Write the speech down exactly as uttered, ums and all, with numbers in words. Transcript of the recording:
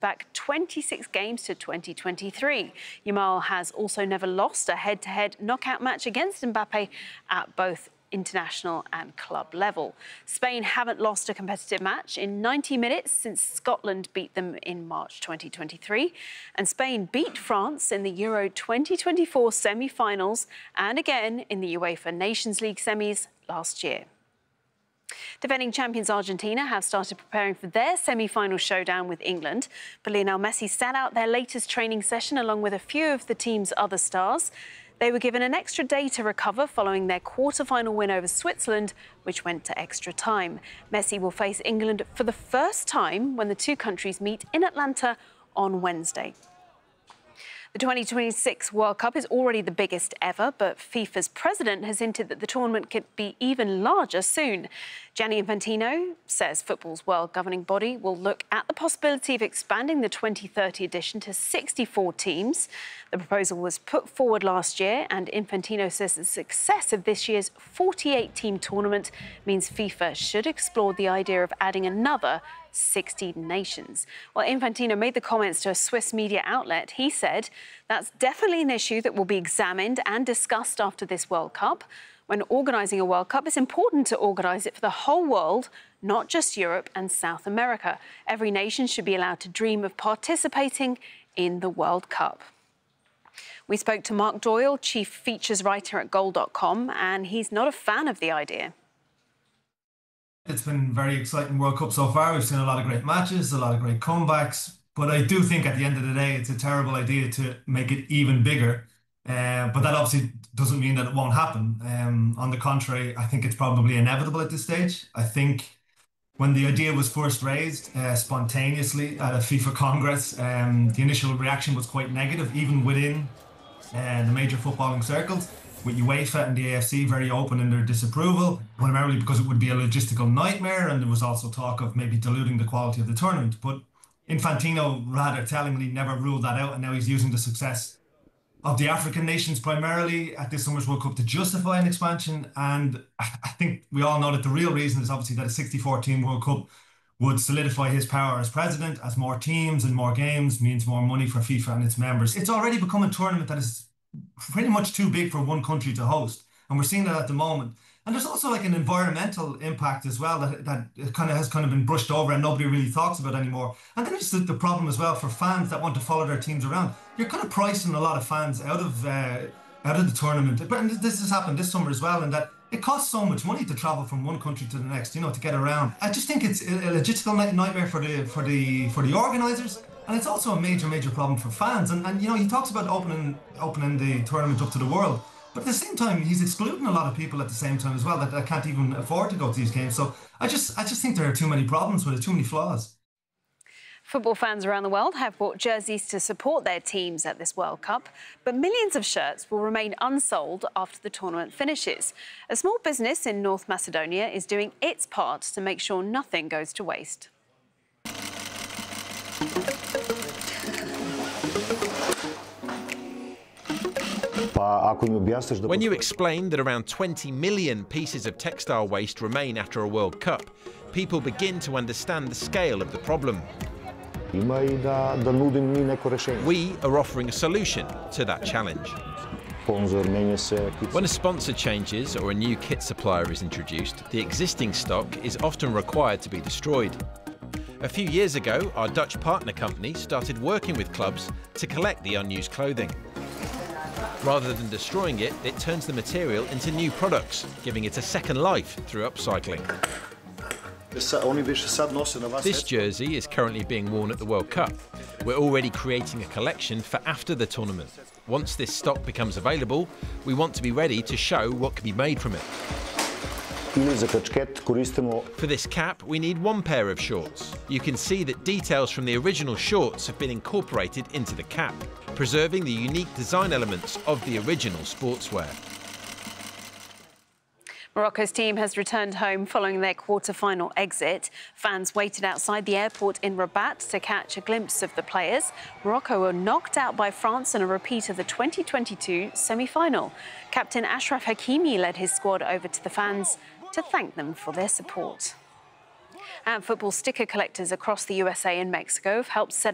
back twenty-six games to twenty twenty-three. Yamal has also never lost a head-to-head knockout match against Mbappe at both international and club level. Spain haven't lost a competitive match in ninety minutes since Scotland beat them in March twenty twenty-three. And Spain beat France in the Euro twenty twenty-four semi-finals and again in the UEFA Nations League semis last year. Defending champions Argentina have started preparing for their semi-final showdown with England. But Lionel Messi sat out their latest training session along with a few of the team's other stars. They were given an extra day to recover following their quarter-final win over Switzerland, which went to extra time. Messi will face England for the first time when the two countries meet in Atlanta on Wednesday. The twenty twenty-six World Cup is already the biggest ever, but FIFA's president has hinted that the tournament could be even larger soon. Gianni Infantino says football's world governing body will look at the possibility of expanding the twenty thirty edition to sixty-four teams. The proposal was put forward last year, and Infantino says the success of this year's forty-eight team tournament means FIFA should explore the idea of adding another sixty nations. While Infantino made the comments to a Swiss media outlet, he said that's definitely an issue that will be examined and discussed after this World Cup. When organising a World Cup, it's important to organise it for the whole world, not just Europe and South America. Every nation should be allowed to dream of participating in the World Cup. We spoke to Mark Doyle, chief features writer at goal dot com, and he's not a fan of the idea. It's been a very exciting World Cup so far. We've seen a lot of great matches, a lot of great comebacks. But I do think at the end of the day, it's a terrible idea to make it even bigger. Uh, but that obviously doesn't mean that it won't happen. Um, on the contrary, I think it's probably inevitable at this stage. I think when the idea was first raised uh, spontaneously at a FIFA Congress, um, the initial reaction was quite negative, even within uh, the major footballing circles, with UEFA and the A F C very open in their disapproval, primarily because it would be a logistical nightmare, and there was also talk of maybe diluting the quality of the tournament. But Infantino rather tellingly never ruled that out, and now he's using the success of the African nations primarily at this summer's World Cup to justify an expansion. And I think we all know that the real reason is obviously that a sixty-four team World Cup would solidify his power as president, as more teams and more games means more money for FIFA and its members. It's already become a tournament that is pretty much too big for one country to host, and we're seeing that at the moment. And there's also like an environmental impact as well that that kind of has kind of been brushed over and nobody really talks about anymore. And then there's the, the problem as well for fans that want to follow their teams around. You're kind of pricing a lot of fans out of uh, out of the tournament. But this has happened this summer as well, and that it costs so much money to travel from one country to the next, you know, to get around. I just think it's a logistical nightmare for the for the for the organisers. And it's also a major, major problem for fans. And, and you know, he talks about opening opening the tournament up to the world. But at the same time, he's excluding a lot of people at the same time as well that, that can't even afford to go to these games. So I just, I just think there are too many problems with it, too many flaws. Football fans around the world have bought jerseys to support their teams at this World Cup, but millions of shirts will remain unsold after the tournament finishes. A small business in North Macedonia is doing its part to make sure nothing goes to waste. When you explain that around twenty million pieces of textile waste remain after a World Cup, people begin to understand the scale of the problem. We are offering a solution to that challenge. When a sponsor changes or a new kit supplier is introduced, the existing stock is often required to be destroyed. A few years ago, our Dutch partner company started working with clubs to collect the unused clothing. Rather than destroying it, it turns the material into new products, giving it a second life through upcycling. This jersey is currently being worn at the World Cup. We're already creating a collection for after the tournament. Once this stock becomes available, we want to be ready to show what can be made from it. For this cap, we need one pair of shorts. You can see that details from the original shorts have been incorporated into the cap, preserving the unique design elements of the original sportswear. Morocco's team has returned home following their quarter-final exit. Fans waited outside the airport in Rabat to catch a glimpse of the players. Morocco were knocked out by France in a repeat of the twenty twenty-two semi-final. Captain Achraf Hakimi led his squad over to the fans to thank them for their support. And football sticker collectors across the U S A and Mexico have helped set